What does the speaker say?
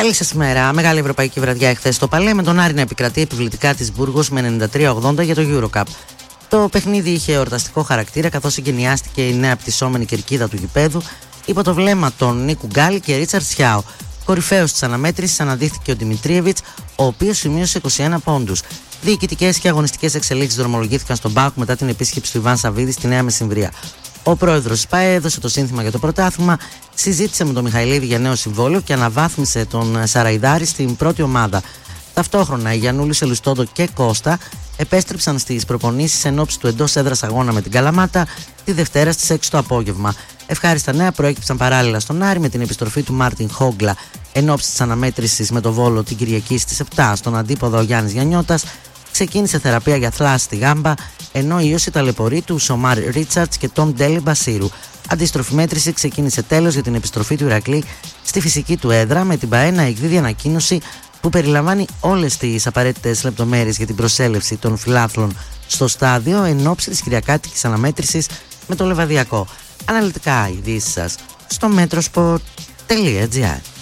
Καλή σας ημέρα. Μεγάλη ευρωπαϊκή βραδιά εχθές στο Παλέ, με τον Άρη να επικρατεί επιβλητικά της Μπούργος με 93-80 για το EuroCup. Το παιχνίδι είχε εορταστικό χαρακτήρα, καθώς εγκαινιάστηκε η νέα πτυσσόμενη κερκίδα του γηπέδου υπό το βλέμμα των Νίκου Γκάλι και Ρίτσαρντ Σιάο. Κορυφαίος της αναμέτρησης αναδείχθηκε ο Δημητρίεβιτς, ο οποίος σημείωσε 21 πόντους. Διοικητικές και αγωνιστικές εξελίξεις δρομολογήθηκαν στον ΠΑΟΚ μετά την επίσκεψη του Ιβάν Σαββίδη στη Νέα Μεσημβρία. Ο πρόεδρος της ΠΑΕ έδωσε το σύνθημα για το πρωτάθλημα, συζήτησε με τον Μιχαηλίδη για νέο συμβόλαιο και αναβάθμισε τον Σαραϊδάρη στην πρώτη ομάδα. Ταυτόχρονα, οι Γιαννούλης, Ελουστόντο και Κώστα επέστρεψαν στις προπονήσεις εν ώψη του εντός έδρας αγώνα με την Καλαμάτα τη Δευτέρα στις 6 το απόγευμα. Ευχάριστα νέα προέκυψαν παράλληλα στον Άρη με την επιστροφή του Μάρτιν Χόγκλα εν ώψη της αναμέτρησης με το Βόλο την Κυριακή στις 7. Στον αντίποδο, ο Γιάννης Γιαννιώτας ξεκίνησε θεραπεία για θλάση στη γάμπα, ενώ η ίωση ταλαιπωρεί του Σομάρ Ρίτσαρτς και Τόμ Ντέλι Μπασίρου. Αντίστροφη μέτρηση ξεκίνησε τέλος για την επιστροφή του Ηρακλή στη φυσική του έδρα, με την ΠΑΕ να εκδίδει ανακοίνωση που περιλαμβάνει όλες τις απαραίτητες λεπτομέρειες για την προσέλευση των φιλάθλων στο στάδιο εν ώψη της κυριακάτικης αναμέτρησης με το Λεβαδιακό. Αναλυτικά ειδήσεις σας στο metrosport.gr.